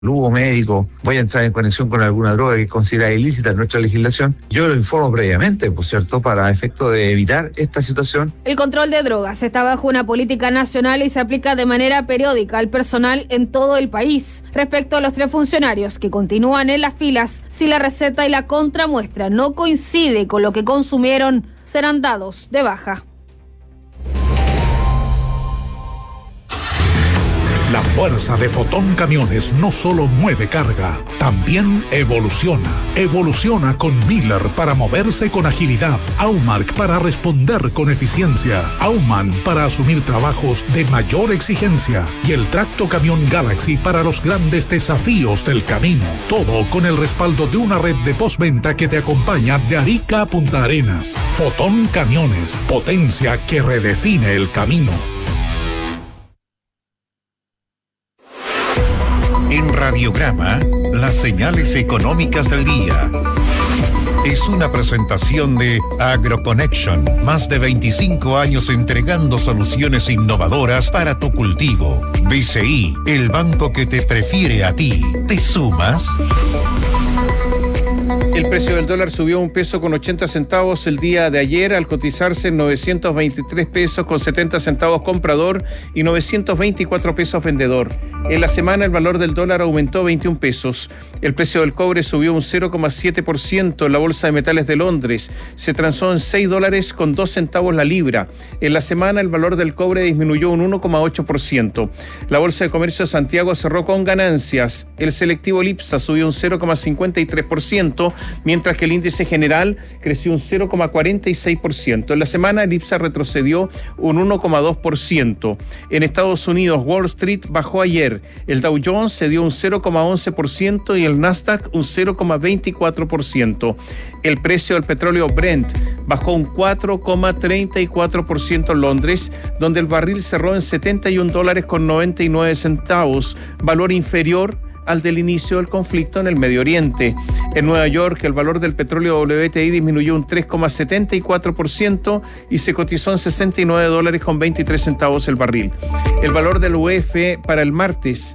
lujo médico, voy a entrar en conexión con alguna droga que considera ilícita en nuestra legislación, yo lo informo previamente, por cierto, para efecto de evitar esta situación. El control de drogas está bajo una política nacional y se aplica de manera periódica al personal en todo el país. Respecto a los 3 funcionarios que continúan en las filas, si la receta y la contramuestra no coincide con lo que consumieron, serán dados de baja. La fuerza de Fotón Camiones no solo mueve carga, también evoluciona. Evoluciona con Miller para moverse con agilidad, Aumark para responder con eficiencia, Aumann para asumir trabajos de mayor exigencia y el Tracto Camión Galaxy para los grandes desafíos del camino. Todo con el respaldo de una red de postventa que te acompaña de Arica a Punta Arenas. Fotón Camiones, potencia que redefine el camino. En Radiograma, las señales económicas del día. Es una presentación de AgroConnection, más de 25 años entregando soluciones innovadoras para tu cultivo. BCI, el banco que te prefiere a ti. ¿Te sumas? El precio del dólar subió 1 peso con 80 centavos el día de ayer al cotizarse en 923 pesos con 70 centavos comprador y 924 pesos vendedor. En la semana el valor del dólar aumentó 21 pesos. El precio del cobre subió un 0,7% en la Bolsa de Metales de Londres. Se transó en $6 con 2 centavos la libra. En la semana el valor del cobre disminuyó un 1,8%. La Bolsa de Comercio de Santiago cerró con ganancias. El selectivo Lipsa subió un 0,53%, mientras que el índice general creció un 0,46%. En la semana el IPSA retrocedió un 1,2%. En Estados Unidos, Wall Street bajó ayer. El Dow Jones cedió un 0,11% y el Nasdaq un 0,24%. El precio del petróleo Brent bajó un 4,34% en Londres, donde el barril cerró en $71 con 99 centavos, valor inferior al del inicio del conflicto en el Medio Oriente. En Nueva York, el valor del petróleo WTI disminuyó un 3,74% y se cotizó en $69 con 23 centavos el barril. El valor del UF para el martes,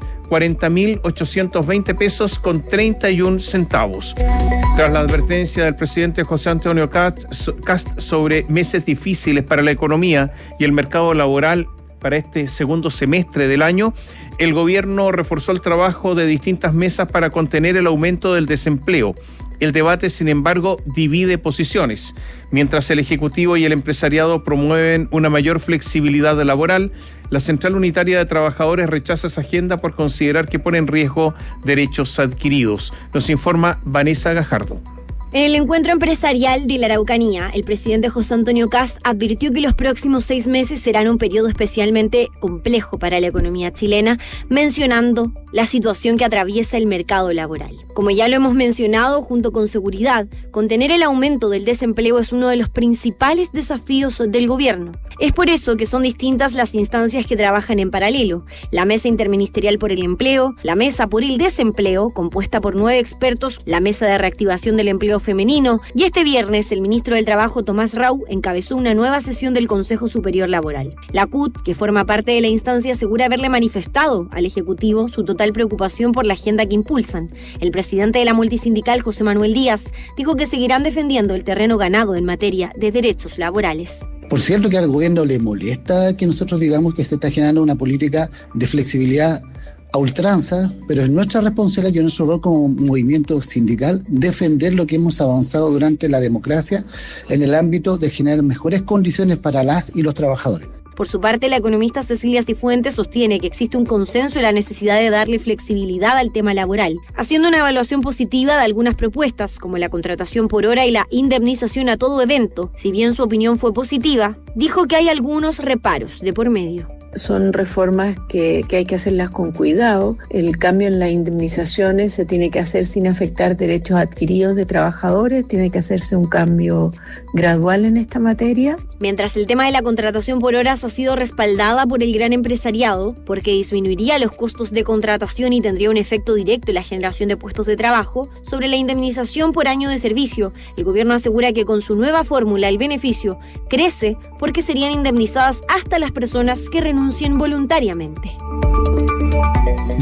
40.820 pesos con 31 centavos. Tras la advertencia del presidente José Antonio Cast sobre meses difíciles para la economía y el mercado laboral para este segundo semestre del año, el gobierno reforzó el trabajo de distintas mesas para contener el aumento del desempleo. El debate, sin embargo, divide posiciones. Mientras el Ejecutivo y el empresariado promueven una mayor flexibilidad laboral, la Central Unitaria de Trabajadores rechaza esa agenda por considerar que pone en riesgo derechos adquiridos. Nos informa Vanessa Gajardo. En el encuentro empresarial de la Araucanía, el presidente José Antonio Cast advirtió que los próximos 6 meses serán un periodo especialmente complejo para la economía chilena, mencionando la situación que atraviesa el mercado laboral. Como ya lo hemos mencionado, junto con seguridad, contener el aumento del desempleo es uno de los principales desafíos del gobierno. Es por eso que son distintas las instancias que trabajan en paralelo: la Mesa Interministerial por el Empleo, la Mesa por el Desempleo, compuesta por 9 expertos, la Mesa de Reactivación del Empleo Femenino, y este viernes el ministro del Trabajo, Tomás Rau, encabezó una nueva sesión del Consejo Superior Laboral. La CUT, que forma parte de la instancia, asegura haberle manifestado al Ejecutivo su total preocupación por la agenda que impulsan. El presidente de la multisindical, José Manuel Díaz, dijo que seguirán defendiendo el terreno ganado en materia de derechos laborales. Por cierto que al gobierno le molesta que nosotros digamos que se está generando una política de flexibilidad a ultranza, pero es nuestra responsabilidad y nuestro rol como movimiento sindical defender lo que hemos avanzado durante la democracia en el ámbito de generar mejores condiciones para las y los trabajadores. Por su parte, la economista Cecilia Cifuentes sostiene que existe un consenso en la necesidad de darle flexibilidad al tema laboral, haciendo una evaluación positiva de algunas propuestas, como la contratación por hora y la indemnización a todo evento. Si bien su opinión fue positiva, dijo que hay algunos reparos de por medio. Son reformas que hay que hacerlas con cuidado. El cambio en las indemnizaciones se tiene que hacer sin afectar derechos adquiridos de trabajadores. Tiene que hacerse un cambio gradual en esta materia. Mientras el tema de la contratación por horas ha sido respaldada por el gran empresariado, porque disminuiría los costos de contratación y tendría un efecto directo en la generación de puestos de trabajo, sobre la indemnización por año de servicio, el gobierno asegura que con su nueva fórmula el beneficio crece porque serían indemnizadas hasta las personas que renuncien voluntariamente.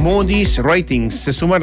Moody's Ratings se suma